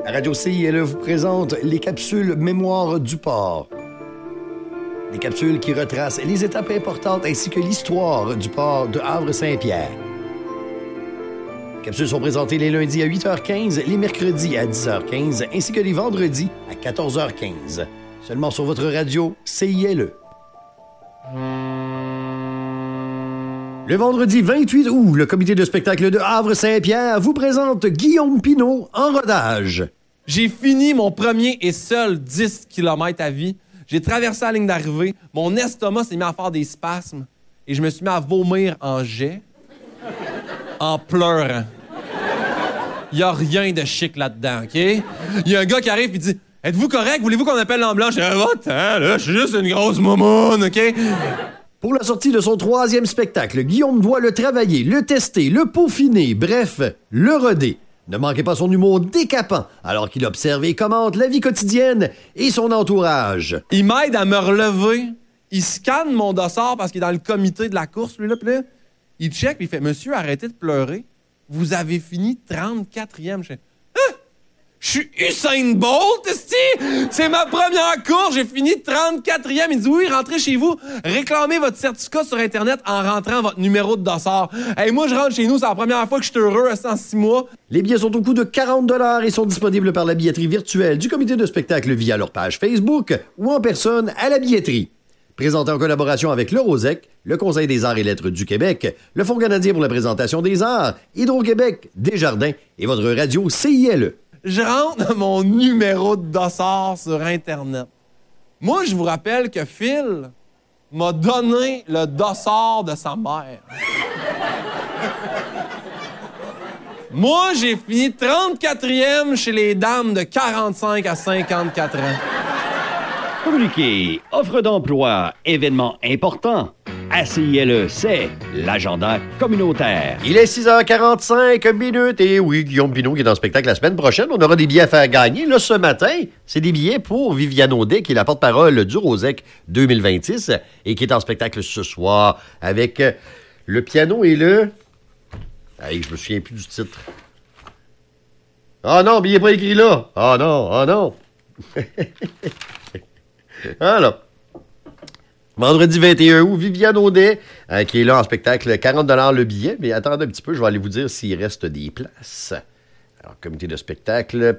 La radio CILE vous présente les capsules Mémoire du port. Des capsules qui retracent les étapes importantes ainsi que l'histoire du port de Havre-Saint-Pierre. Les capsules sont présentées les lundis à 8h15, les mercredis à 10h15 ainsi que les vendredis à 14h15. Seulement sur votre radio CILE. Le vendredi 28 août, le comité de spectacle de Havre-Saint-Pierre vous présente Guillaume Pinault en rodage. J'ai fini mon premier et seul 10 km à vie. J'ai traversé la ligne d'arrivée. Mon estomac s'est mis à faire des spasmes. Et je me suis mis à vomir en jet, en pleurant. Il n'y a rien de chic là-dedans, OK? Il y a un gars qui arrive et dit « Êtes-vous correct? Voulez-vous qu'on appelle l'ambulance? » Je dis « Va-t'en, là, je suis juste une grosse moumoune, OK? » Pour la sortie de son troisième spectacle, Guillaume doit le travailler, le tester, le peaufiner, bref, le roder. Ne manquez pas son humour décapant alors qu'il observe et commente la vie quotidienne et son entourage. Il m'aide à me relever. Il scanne mon dossard parce qu'il est dans le comité de la course, lui, là. Puis là, il check puis il fait « Monsieur, arrêtez de pleurer. Vous avez fini 34e. » Je fais « Hein? Je suis Usain Bolt, esti! C'est ma première course, j'ai fini 34e. » Il dit « Oui, rentrez chez vous, réclamez votre certificat sur Internet en rentrant votre numéro de dossard. » Hey, moi, je rentre chez nous, c'est la première fois que je suis heureux, en 6 mois. Les billets sont au coût de 40$ et sont disponibles par la billetterie virtuelle du comité de spectacle via leur page Facebook ou en personne à la billetterie. Présenté en collaboration avec le Rosec, le Conseil des arts et lettres du Québec, le Fonds canadien pour la présentation des arts, Hydro-Québec, Desjardins et votre radio CILE. Je rentre mon numéro de dossard sur Internet. Moi, je vous rappelle que Phil m'a donné le dossard de sa mère. Moi, j'ai fini 34e chez les dames de 45 à 54 ans. Communiqué, offre d'emploi, événement important. À CILE, c'est l'agenda communautaire. Il est 6h45 minutes et oui, Guillaume Pinault qui est en spectacle la semaine prochaine. On aura des billets à faire gagner. Là, ce matin, c'est des billets pour Viviane Audet, qui est la porte-parole du Rosec 2026 et qui est en spectacle ce soir avec le piano et le... Hey, je me souviens plus du titre. Ah non, billet pas écrit là. Ah non, ah non. Alors... Vendredi 21 août, Viviane Audet, qui est là en spectacle, 40$ le billet. Mais attendez un petit peu, je vais aller vous dire s'il reste des places. Alors, comité de spectacle.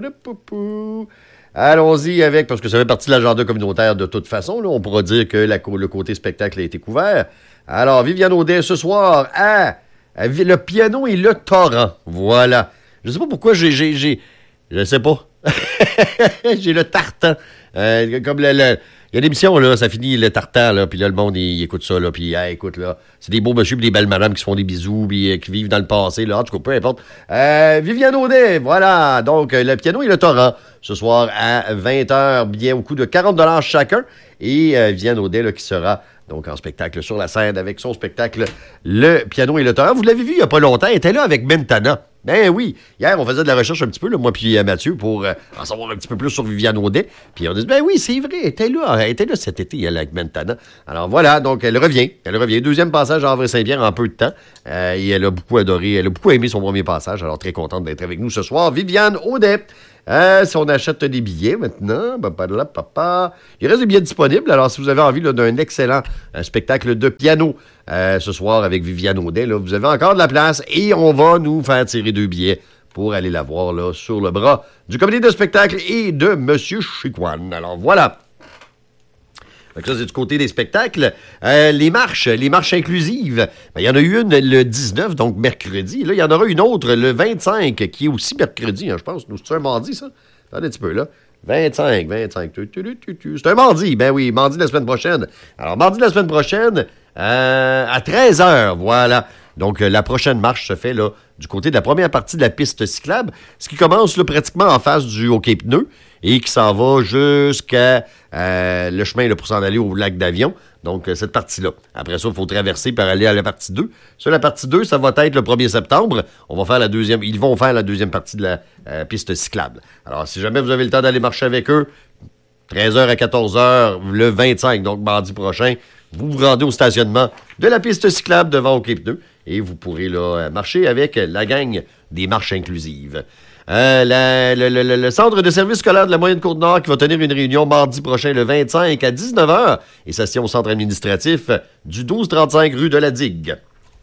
Allons-y avec, parce que ça fait partie de l'agenda communautaire de toute façon. Là, on pourra dire que le côté spectacle a été couvert. Alors, Viviane Audet, ce soir, le piano et le torrent. Voilà. Je sais pas pourquoi je sais pas. J'ai le tartan. Comme il y a des émissions, là, ça finit le tartan, là, puis là, le monde, il écoute ça, là, puis écoute, là, c'est des beaux messieurs puis des belles madames qui se font des bisous, puis qui vivent dans le passé, là, en tout cas, peu importe. Viviane Audet, voilà, donc, le piano et le torrent, ce soir à 20h, bien au coût de 40$ chacun, et Viviane Audet, là, qui sera, donc, en spectacle sur la scène avec son spectacle Le piano et le torrent. Vous l'avez vu il n'y a pas longtemps, elle était là avec Mentana. Ben oui, hier, on faisait de la recherche un petit peu, là, moi puis Mathieu, pour en savoir un petit peu plus sur Viviane Audet. Puis on dit, ben oui, c'est vrai, elle était là cet été, elle, avec Mentana. Alors voilà, donc elle revient. Deuxième passage à Havre-Saint-Pierre en peu de temps. Et elle a beaucoup adoré, elle a beaucoup aimé son premier passage. Alors très contente d'être avec nous ce soir. Viviane Audet. Si on achète des billets maintenant, il reste des billets disponibles. Alors, si vous avez envie là, d'un excellent spectacle de piano ce soir avec Viviane Audet, là, vous avez encore de la place et on va nous faire tirer 2 billets pour aller la voir là, sur le bras du comité de spectacle et de M. Chicoine. Alors, voilà. Donc ça, c'est du côté des spectacles. Les marches inclusives. Il y en a eu une le 19, donc mercredi. Là, il y en aura une autre le 25, qui est aussi mercredi, hein, je pense. C'est un mardi, ça? Attendez un petit peu, là. 25. C'est un mardi. Ben oui, mardi de la semaine prochaine. Alors, mardi de la semaine prochaine, à 13h, voilà. Donc, la prochaine marche se fait, là, du côté de la première partie de la piste cyclable, ce qui commence, là, pratiquement en face du hockey pneu et qui s'en va jusqu'à le chemin là, pour s'en aller au lac d'Avion. Donc, cette partie-là. Après ça, il faut traverser pour aller à la partie 2. Sur la partie 2, ça va être le 1er septembre. Ils vont faire la deuxième partie de la piste cyclable. Alors, si jamais vous avez le temps d'aller marcher avec eux, 13h à 14h, le 25, donc mardi prochain, vous vous rendez au stationnement de la piste cyclable devant Hockey Pneu et vous pourrez là marcher avec la gang des marches inclusives. Le centre de service scolaire de la Moyenne-Côte-Nord qui va tenir une réunion mardi prochain, le 25 à 19h, et ça se tient au centre administratif du 1235 rue de la Digue.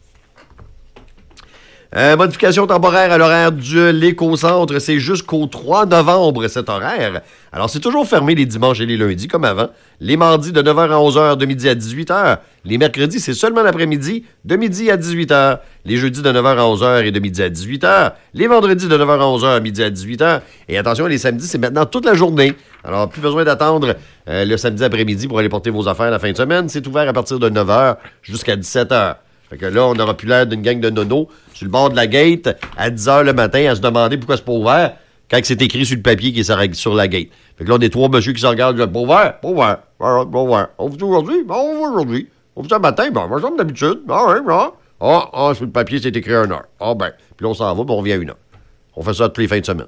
Modification temporaire à l'horaire de l'éco-centre, c'est jusqu'au 3 novembre cet horaire. Alors, c'est toujours fermé les dimanches et les lundis, comme avant. Les mardis de 9h à 11h, de midi à 18h. Les mercredis, c'est seulement l'après-midi, de midi à 18h. Les jeudis de 9h à 11h et de midi à 18h. Les vendredis de 9h à 11h, midi à 18h. Et attention, les samedis, c'est maintenant toute la journée. Alors, plus besoin d'attendre le samedi après-midi pour aller porter vos affaires la fin de semaine. C'est ouvert à partir de 9h jusqu'à 17h. Fait que là, on n'aura plus l'air d'une gang de nonos sur le bord de la gate à 10h le matin à se demander pourquoi c'est pas ouvert quand c'est écrit sur le papier qui est sur la gate. Fait que là, on est trois messieurs qui se regardent, pas ouvert, pas ouvert, pas ouvert. On vous dit aujourd'hui? Ben, on va aujourd'hui. On vous dit le matin? Ben, on va comme d'habitude. Ah, ouais, ah, sur le papier, c'est écrit 1 heure. Ah, ben. Puis là, on s'en va, puis on revient à 1 heure. On fait ça toutes les fins de semaine.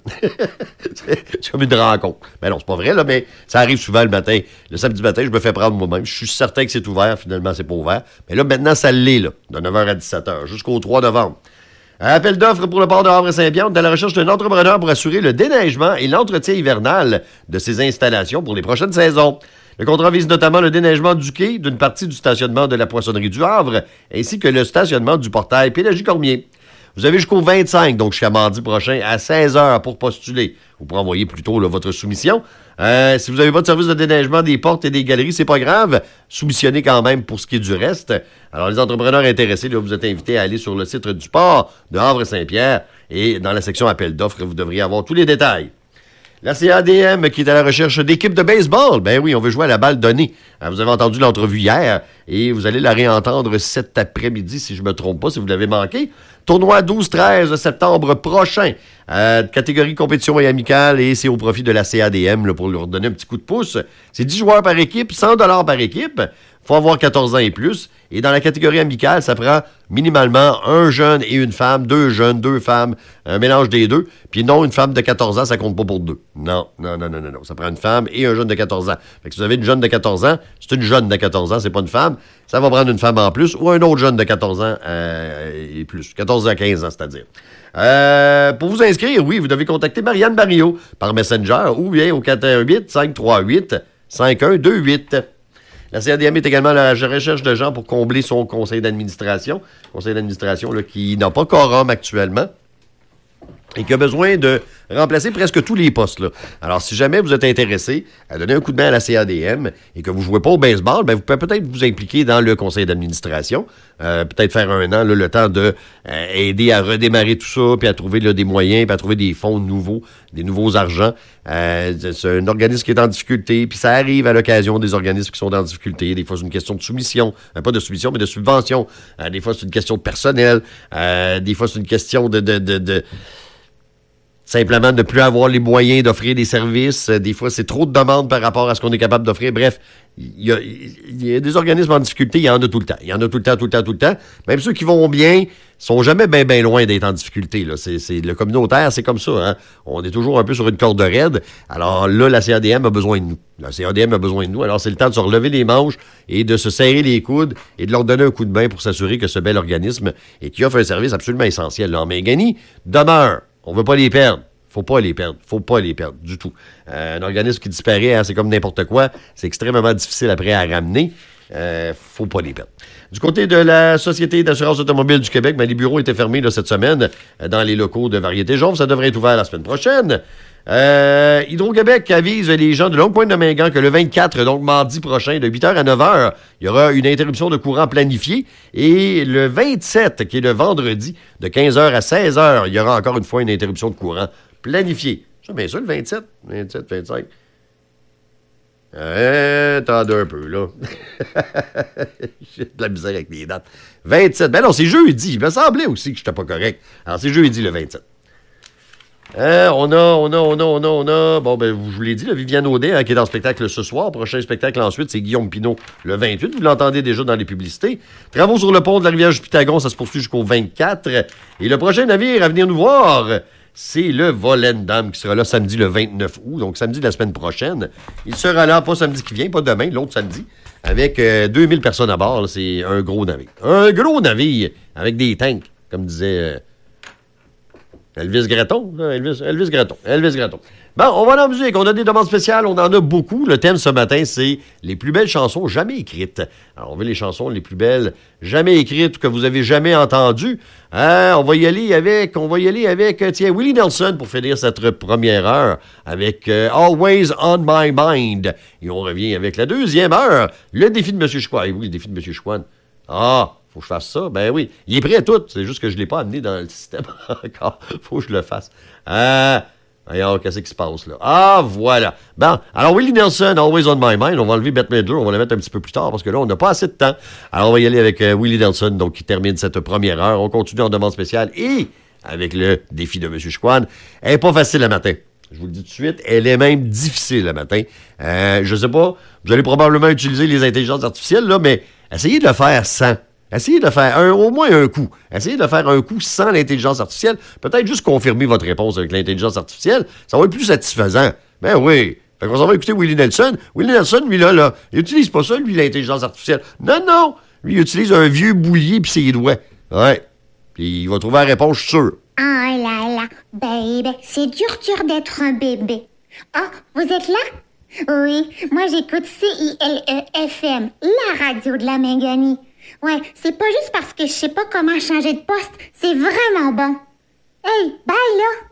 C'est comme une rencontre. Ben non, c'est pas vrai, là, mais ça arrive souvent le matin. Le samedi matin, je me fais prendre moi-même. Je suis certain que c'est ouvert. Finalement, c'est pas ouvert. Mais là, maintenant, ça l'est, là, de 9h à 17h, jusqu'au 3 novembre. Appel d'offres pour le port de Havre-Saint-Pierre. On est à la recherche d'un entrepreneur pour assurer le déneigement et l'entretien hivernal de ces installations pour les prochaines saisons. Le contrat vise notamment le déneigement du quai, d'une partie du stationnement de la poissonnerie du Havre, ainsi que le stationnement du portail Pélagie-Cormier. Vous avez jusqu'au 25, donc jusqu'à mardi prochain, à 16h pour postuler. Vous pourrez envoyer plutôt là, votre soumission. Si vous n'avez pas de service de déneigement des portes et des galeries, c'est pas grave. Soumissionnez quand même pour ce qui est du reste. Alors, les entrepreneurs intéressés, là, vous êtes invités à aller sur le site du port de Havre-Saint-Pierre et dans la section appel d'offres, vous devriez avoir tous les détails. La CADM qui est à la recherche d'équipes de baseball. Ben oui, on veut jouer à la balle donnée. Vous avez entendu l'entrevue hier et vous allez la réentendre cet après-midi, si je ne me trompe pas, si vous l'avez manqué. Tournoi 12-13 septembre prochain. Catégorie compétition et amicale et c'est au profit de la CADM là, pour leur donner un petit coup de pouce. C'est 10 joueurs par équipe, 100 $ par équipe. Il faut avoir 14 ans et plus. Et dans la catégorie amicale, ça prend minimalement un jeune et une femme, 2 jeunes, 2 femmes, un mélange des deux. Puis non, une femme de 14 ans, ça compte pas pour 2. Non. Ça prend une femme et un jeune de 14 ans. Fait que si vous avez une jeune de 14 ans, c'est une jeune de 14 ans, c'est pas une femme. Ça va prendre une femme en plus ou un autre jeune de 14 ans et plus. 14 à 15 ans, c'est-à-dire. Pour vous inscrire, oui, vous devez contacter Marianne Barrio par Messenger ou bien au 418-538-5128. La CADM est également à la recherche de gens pour combler son conseil d'administration. Conseil d'administration là, qui n'a pas quorum actuellement et qui a besoin de remplacer presque tous les postes. Là. Alors, si jamais vous êtes intéressé à donner un coup de main à la CADM et que vous ne jouez pas au baseball, ben, vous pouvez peut-être vous impliquer dans le conseil d'administration. Peut-être faire 1 an, là, le temps de aider à redémarrer tout ça, puis à trouver là, des moyens, puis à trouver des fonds nouveaux, des nouveaux argents. C'est un organisme qui est en difficulté, puis ça arrive à l'occasion des organismes qui sont en difficulté. Des fois, c'est une question de soumission. Pas de soumission, mais de subvention. Des fois, c'est une question de personnel. Des fois, c'est une question de simplement de ne plus avoir les moyens d'offrir des services. Des fois, c'est trop de demandes par rapport à ce qu'on est capable d'offrir. Bref, il y a des organismes en difficulté, il y en a tout le temps. Il y en a tout le temps. Même ceux qui vont bien sont jamais bien loin d'être en difficulté. Là. C'est le communautaire, c'est comme ça. Hein? On est toujours un peu sur une corde raide. Alors là, la CADM a besoin de nous. La CADM a besoin de nous. Alors, c'est le temps de se relever les manches et de se serrer les coudes et de leur donner un coup de main pour s'assurer que ce bel organisme et qui offre un service absolument essentiel là, en Mingani demeure. On ne veut pas les perdre. Faut pas les perdre du tout. Un organisme qui disparaît, hein, c'est comme n'importe quoi. C'est extrêmement difficile après à ramener. Faut pas les perdre. Du côté de la Société d'assurance automobile du Québec, ben, les bureaux étaient fermés là, cette semaine dans les locaux de Variété Jaune. Ça devrait être ouvert la semaine prochaine. Hydro-Québec avise les gens de Longue-Pointe-de-Mingan que le 24, donc mardi prochain, de 8h à 9h, il y aura une interruption de courant planifiée. Et le 27, qui est le vendredi, de 15h à 16h, il y aura encore une fois une interruption de courant planifiée. C'est bien ça, le 27, 25. Attendez un peu, là. J'ai de la misère avec les dates. 27. Ben non, c'est jeudi. Il me semblait aussi que je n'étais pas correct. Alors, c'est jeudi, le 27. On a. Bon, ben, je vous l'ai dit, là, Viviane Audet, hein, qui est dans le spectacle ce soir. Prochain spectacle ensuite, c'est Guillaume Pinault le 28. Vous l'entendez déjà dans les publicités. Travaux sur le pont de la rivière Jupitagon, ça se poursuit jusqu'au 24. Et le prochain navire à venir nous voir, c'est le Volendam qui sera là samedi le 29 août, donc samedi de la semaine prochaine. Il sera là, pas samedi qui vient, pas demain, l'autre samedi, avec 2000 personnes à bord. Là, c'est un gros navire. Un gros navire avec des tanks, comme disait Elvis Gratton, là, Elvis Gratton. Bon, on va aller en musique. On a des demandes spéciales. On en a beaucoup. Le thème ce matin, c'est les plus belles chansons jamais écrites. Alors, on veut les chansons les plus belles jamais écrites que vous avez jamais entendues. On va y aller avec, tiens, Willie Nelson pour finir cette première heure avec Always on My Mind. Et on revient avec la deuxième heure, le défi de M. Chouan. Oui, le défi de M. Chouan. Ah! Faut que je fasse ça? Ben oui. Il est prêt à tout. C'est juste que je ne l'ai pas amené dans le système encore. Faut que je le fasse. Voyons, qu'est-ce qui se passe là? Ah, voilà. Bon, alors Willie Nelson, Always on My Mind. On va enlever Bette Midler. On va la mettre un petit peu plus tard parce que là, on n'a pas assez de temps. Alors, on va y aller avec Willie Nelson, donc qui termine cette première heure. On continue en demande spéciale et avec le défi de M. Chouan. Elle n'est pas facile le matin. Je vous le dis tout de suite, elle est même difficile le matin. Je sais pas, vous allez probablement utiliser les intelligences artificielles, là, mais essayez de le faire sans. Essayez de faire au moins un coup. Essayez de faire un coup sans l'intelligence artificielle. Peut-être juste confirmer votre réponse avec l'intelligence artificielle. Ça va être plus satisfaisant. Ben oui. Fait qu'on s'en va écouter Willie Nelson. Willie Nelson, lui, là, il utilise pas ça, lui, l'intelligence artificielle. Non. Lui, il utilise un vieux boulier pis ses doigts. Ouais. Puis il va trouver la réponse, je suis sûr. Ah là là, baby, c'est dur d'être un bébé. Ah, vous êtes là? Oui, moi j'écoute CILE-FM, la radio de la Méganie. Ouais, c'est pas juste parce que je sais pas comment changer de poste, c'est vraiment bon. Hey, bye là!